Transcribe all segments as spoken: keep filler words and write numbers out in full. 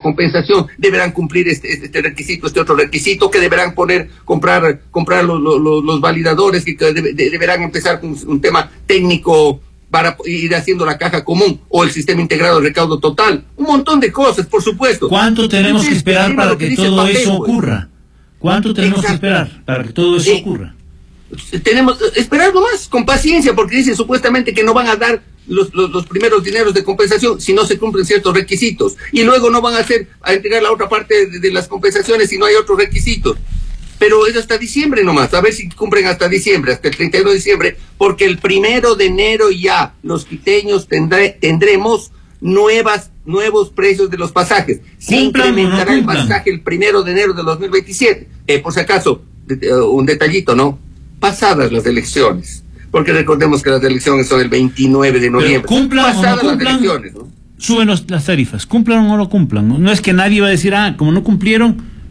compensación deberán cumplir este, este requisito, este otro requisito, que deberán poner, comprar, comprar los, los, los validadores, que de, de, deberán empezar con un tema técnico para ir haciendo la caja común o el sistema integrado de recaudo total, un montón de cosas, por supuesto. ¿Cuánto tenemos que esperar para que todo eso ocurra? ¿Cuánto tenemos que esperar para que todo eso ocurra? Tenemos esperar nomás, con paciencia, porque dicen supuestamente que no van a dar los, los, los primeros dineros de compensación si no se cumplen ciertos requisitos, y luego no van a hacer a entregar la otra parte de, de las compensaciones si no hay otros requisitos. Pero es hasta diciembre nomás, a ver si cumplen hasta diciembre, hasta el treinta y uno de diciembre, porque el primero de enero ya los quiteños tendré, tendremos nuevas nuevos precios de los pasajes. Se incrementará el pasaje el primero de enero de dos mil veintisiete. Eh, por si acaso, de, de, uh, un detallito, ¿no? Pasadas las elecciones, porque recordemos que las elecciones son el veintinueve de noviembre. Pero cumplan Pasadas o no cumplan, las elecciones, ¿no? Suben los, las tarifas, cumplan o no cumplan. No, no es que nadie va a decir, ah, como no cumplieron,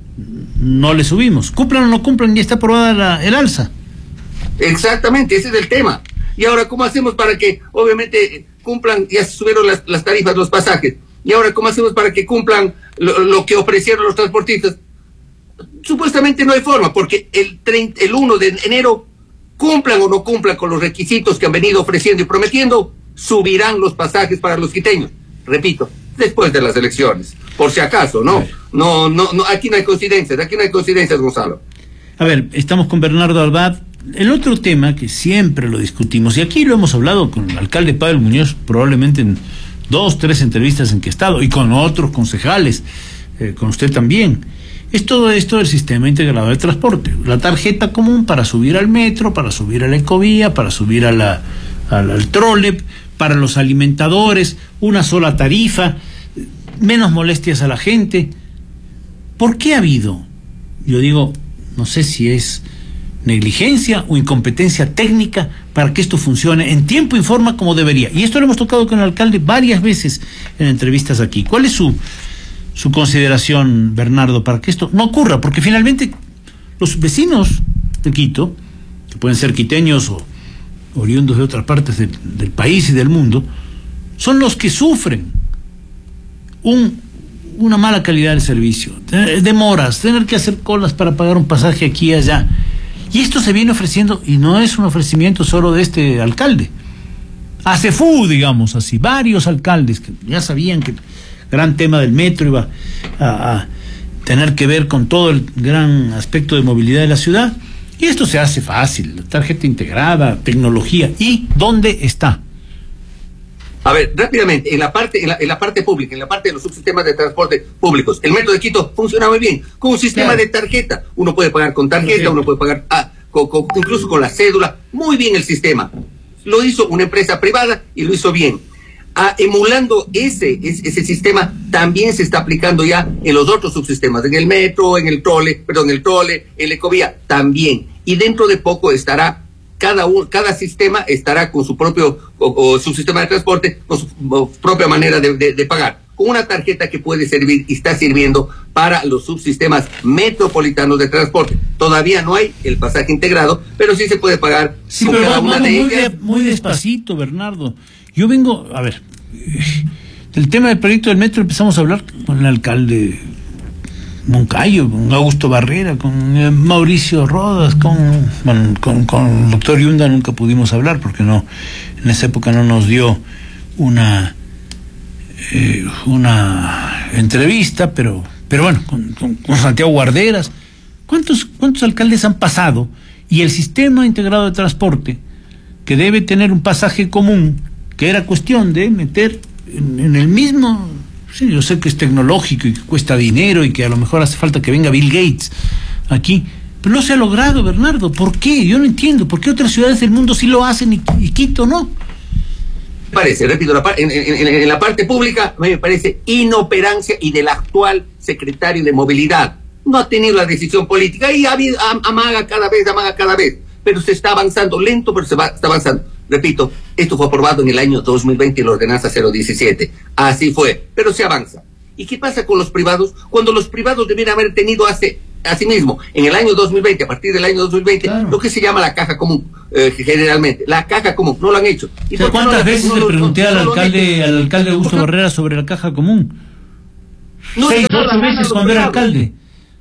no le subimos. Cumplan o no cumplan, ya está aprobada la, el alza. Exactamente, ese es el tema. Y ahora, ¿cómo hacemos para que, obviamente, cumplan, ya se subieron las, las tarifas, los pasajes? Y ahora, ¿cómo hacemos para que cumplan lo, lo que ofrecieron los transportistas? Supuestamente no hay forma, porque el, treinta, el uno de enero, cumplan o no cumplan con los requisitos que han venido ofreciendo y prometiendo, subirán los pasajes para los quiteños. Repito, después de las elecciones, por si acaso, ¿no? No, no, no, aquí no hay coincidencias, aquí no hay coincidencias, Gonzalo. A ver, estamos con Bernardo Abad. El otro tema que siempre lo discutimos, y aquí lo hemos hablado con el alcalde Pavel Muñoz, probablemente en dos, tres entrevistas en que he estado, y con otros concejales, eh, con usted también, es todo esto del sistema integrado de transporte. La tarjeta común para subir al metro, para subir a la ecovía, para subir a la, al, al trolep, para los alimentadores, una sola tarifa, menos molestias a la gente. ¿Por qué ha habido? Yo digo, no sé si es negligencia o incompetencia técnica para que esto funcione en tiempo y forma como debería. Y esto lo hemos tocado con el alcalde varias veces en entrevistas aquí. ¿Cuál es su, su consideración, Bernardo, para que esto no ocurra? Porque finalmente los vecinos de Quito, que pueden ser quiteños o oriundos de otras partes de, del país y del mundo, son los que sufren un, una mala calidad del servicio, tener, demoras, tener que hacer colas para pagar un pasaje aquí y allá. Y esto se viene ofreciendo, y no es un ofrecimiento solo de este alcalde. ACEFU, digamos así, varios alcaldes que ya sabían que el gran tema del metro iba a, a tener que ver con todo el gran aspecto de movilidad de la ciudad. Y esto se hace fácil, tarjeta integrada, tecnología. ¿Y dónde está? A ver, rápidamente, en la parte en la, en la parte pública, en la parte de los subsistemas de transporte públicos, el metro de Quito funciona muy bien, con un sistema claro. de tarjeta. Uno puede pagar con tarjeta, sí. uno puede pagar ah, con, con, incluso con la cédula. Muy bien el sistema. Lo hizo una empresa privada y lo hizo bien. Ah, emulando ese, ese, ese sistema, también se está aplicando ya en los otros subsistemas, en el metro, en el trole, perdón, en el trole, en la ecovía, también. Y dentro de poco estará, cada uno, cada sistema estará con su propio o, o subsistema de transporte, con su o, propia manera de, de, de pagar, con una tarjeta que puede servir y está sirviendo para los subsistemas metropolitanos de transporte. Todavía no hay el pasaje integrado, pero sí se puede pagar sí, con pero cada una de muy ellas. De, muy despacito, Bernardo. Yo vengo, a ver, del tema del proyecto del metro empezamos a hablar con el alcalde Moncayo, con Augusto Barrera, con eh, Mauricio Rodas, con, bueno, con, con el doctor Yunda nunca pudimos hablar porque no, en esa época no nos dio una eh, una entrevista, pero pero bueno, con, con, con Santiago Guarderas. ¿Cuántos, cuántos alcaldes han pasado? Y el sistema integrado de transporte, que debe tener un pasaje común, que era cuestión de meter en, en el mismo, sí, yo sé que es tecnológico y que cuesta dinero y que a lo mejor hace falta que venga Bill Gates aquí, pero no se ha logrado, Bernardo. ¿Por qué? Yo no entiendo. ¿Por qué otras ciudades del mundo sí lo hacen y, y Quito no? Me parece, repito, la, en, en, en la parte pública me parece inoperancia y del actual secretario de Movilidad. No ha tenido la decisión política y ha, amaga cada vez, amaga cada vez, pero se está avanzando, lento, pero se va, está avanzando. Repito, esto fue aprobado en el año dos mil veinte en la ordenanza cero diecisiete. Así fue, pero se avanza. ¿Y qué pasa con los privados? Cuando los privados debieran haber tenido hace, asimismo, en el año dos mil veinte, a partir del año dos mil veinte, claro, lo que se llama la caja común, eh, generalmente. La caja común, no lo han hecho. ¿Y o sea, ¿cuántas no veces no, le pregunté no, al, no alcalde, al alcalde Augusto Barrera sobre la caja común? No Seis, ocho veces cuando era alcalde.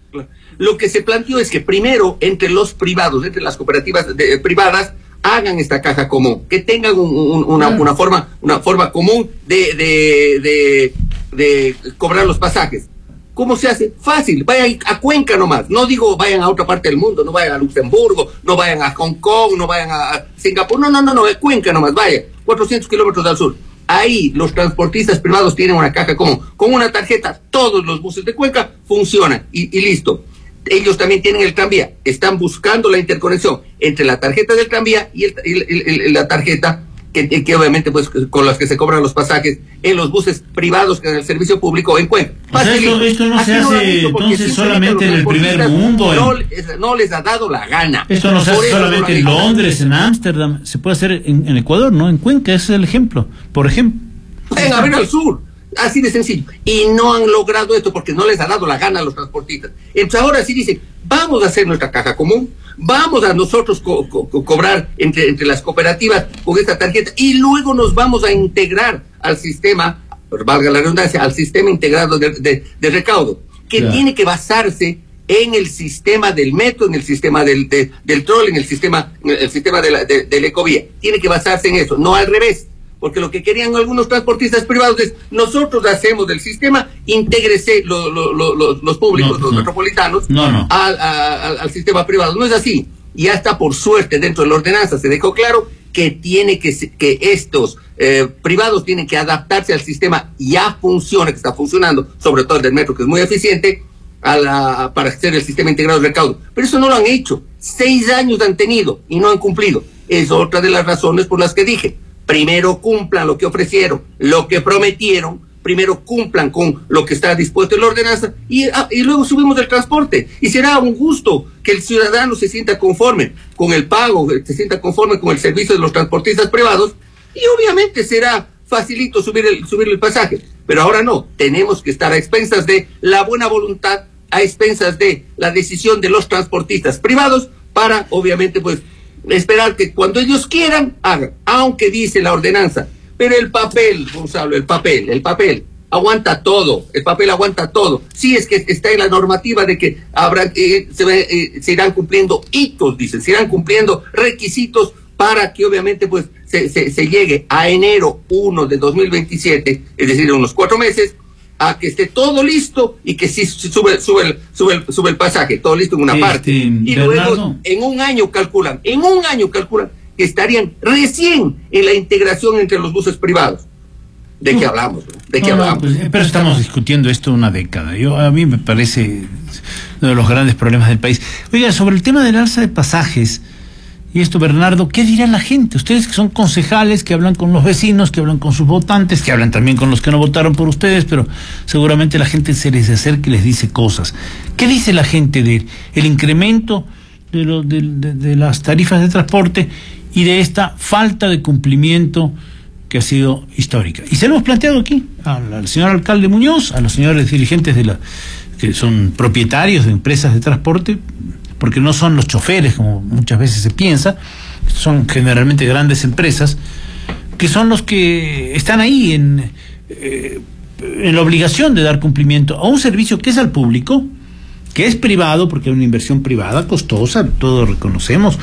Lo que se planteó es que primero entre los privados, entre las cooperativas de, privadas, hagan esta caja común, que tengan un, un, una, una forma, una forma común de, de, de, de cobrar los pasajes. ¿Cómo se hace? Fácil, vayan a Cuenca nomás, no digo vayan a otra parte del mundo, no vayan a Luxemburgo, no vayan a Hong Kong, no vayan a Singapur, no, no, no, no, a Cuenca nomás, vaya, cuatrocientos kilómetros al sur. Ahí los transportistas privados tienen una caja común, con una tarjeta, todos los buses de Cuenca funcionan y, y listo. Ellos también tienen el tranvía, están buscando la interconexión entre la tarjeta del tranvía y, el, el, el, la tarjeta que, que obviamente pues con las que se cobran los pasajes en los buses privados que en el servicio público en Cuenca. O sea, esto, esto no se hace entonces solamente en el primer mundo. No, en... no les ha dado la gana. Esto no se hace solamente en Londres, en Ámsterdam, se puede hacer en, en Ecuador, ¿no? En Cuenca, ese es el ejemplo, por ejemplo. Vayan a ver al sur. Así de sencillo. Y no han logrado esto porque no les ha dado la gana a los transportistas. Entonces ahora sí dicen, vamos a hacer nuestra caja común, vamos a nosotros co co cobrar entre, entre las cooperativas con esta tarjeta y luego nos vamos a integrar al sistema, valga la redundancia, al sistema integrado de, de, de recaudo, que yeah. tiene que basarse en el sistema del metro, en el sistema del, de, del troll, en el sistema, en el sistema de la, de, de la ecovía. Tiene que basarse en eso, no al revés. Porque lo que querían algunos transportistas privados es, nosotros hacemos del sistema, intégrese lo, lo, lo, los, los públicos, no, los no. metropolitanos, no, no. Al, al, al sistema privado. No es así. Y hasta por suerte dentro de la ordenanza se dejó claro que tiene que, que estos eh, privados tienen que adaptarse al sistema, ya funciona, que está funcionando, sobre todo el del metro, que es muy eficiente, a la, para hacer el sistema integrado de recaudo. Pero eso no lo han hecho. Seis años han tenido y no han cumplido. Es otra de las razones por las que dije, primero cumplan lo que ofrecieron, lo que prometieron, primero cumplan con lo que está dispuesto en la ordenanza y, ah, y luego subimos el transporte. Y será un gusto que el ciudadano se sienta conforme con el pago, se sienta conforme con el servicio de los transportistas privados y obviamente será facilito subir el, subir el pasaje. Pero ahora no, tenemos que estar a expensas de la buena voluntad, a expensas de la decisión de los transportistas privados para obviamente pues esperar que cuando ellos quieran, hagan, aunque dice la ordenanza. Pero el papel, Gonzalo, el papel, el papel, aguanta todo, el papel aguanta todo. Sí es que está en la normativa de que habrá, eh, se, eh, se irán cumpliendo hitos, dicen, se irán cumpliendo requisitos para que obviamente pues se, se, se llegue a enero primero de dos mil veintisiete, es decir, en unos cuatro meses, a que esté todo listo y que sí sube, sube, el, sube, el, sube el pasaje, todo listo en una este, parte. Y Bernardo, luego en un año calculan, en un año calculan que estarían recién en la integración entre los buses privados. ¿De qué hablamos? ¿De qué no, hablamos? No, pues, pero estamos discutiendo esto una década. Yo a mí me parece uno de los grandes problemas del país. Oiga, sobre el tema del alza de pasajes, y esto, Bernardo, ¿qué dirá la gente? Ustedes que son concejales, que hablan con los vecinos, que hablan con sus votantes, que hablan también con los que no votaron por ustedes, pero seguramente la gente se les acerca y les dice cosas. ¿Qué dice la gente del el incremento de, lo, de, de, de las tarifas de transporte y de esta falta de cumplimiento que ha sido histórica? Y se lo hemos planteado aquí al, al señor alcalde Muñoz, a los señores dirigentes de la que son propietarios de empresas de transporte, porque no son los choferes, como muchas veces se piensa, son generalmente grandes empresas, que son los que están ahí en, eh, en la obligación de dar cumplimiento a un servicio que es al público, que es privado, porque es una inversión privada, costosa, todos reconocemos,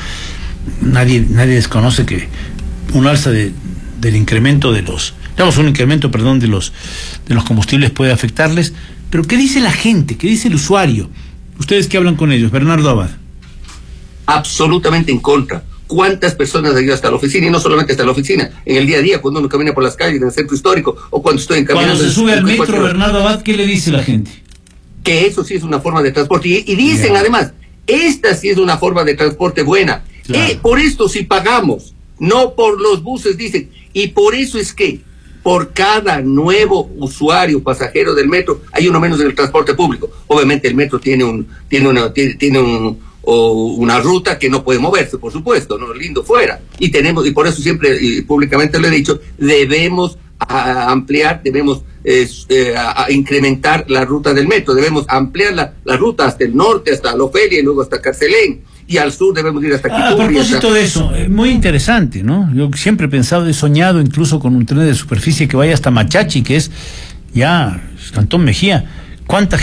nadie, nadie desconoce que un alza de, del incremento de los, digamos un incremento, perdón, de los, de los combustibles puede afectarles, pero ¿qué dice la gente? ¿Qué dice el usuario? Ustedes que hablan con ellos, Bernardo Abad. Absolutamente en contra. ¿Cuántas personas han ido hasta la oficina? Y no solamente hasta la oficina, en el día a día, cuando uno camina por las calles del centro histórico, o cuando estoy encaminando... Cuando se sube al metro, cuatro... Bernardo Abad, ¿qué le dice la gente? Que eso sí es una forma de transporte. Y, y dicen yeah. además, esta sí es una forma de transporte buena. Claro. Eh, por esto sí pagamos, no por los buses, dicen. Y por eso es que por cada nuevo usuario pasajero del metro hay uno menos en el transporte público. Obviamente el metro tiene un tiene una tiene, tiene un o una ruta que no puede moverse, por supuesto, no lindo fuera. Y tenemos y por eso siempre y públicamente lo he dicho, debemos a, a ampliar, debemos eh, eh, a, a incrementar la ruta del metro, debemos ampliar la, la ruta hasta el norte, hasta La Ofelia y luego hasta Carcelén. Y al sur debemos ir hasta aquí. Ah, a propósito hasta... de eso, es muy interesante, ¿no? Yo siempre he pensado, he soñado incluso con un tren de superficie que vaya hasta Machachi, que es ya Cantón Mejía, ¿Cuánta